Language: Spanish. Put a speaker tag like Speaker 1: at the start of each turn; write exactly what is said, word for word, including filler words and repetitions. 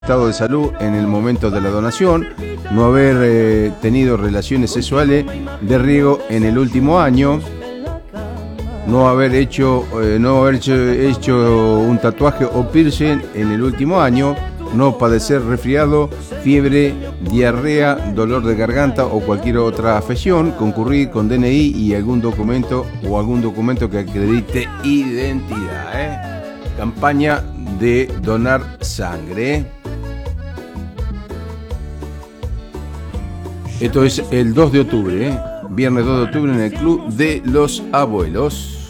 Speaker 1: Estado de salud en el momento de la donación, no haber eh, tenido relaciones sexuales de riesgo en el último año, no haber hecho, eh, no haber hecho, hecho un tatuaje o piercing en el último año, no padecer resfriado, fiebre, diarrea, dolor de garganta o cualquier otra afección, concurrir con D N I y algún documento o algún documento que acredite identidad. ¿eh? Campaña de donar sangre. Esto es el dos de octubre, ¿eh? Viernes dos de octubre en el Club de los Abuelos.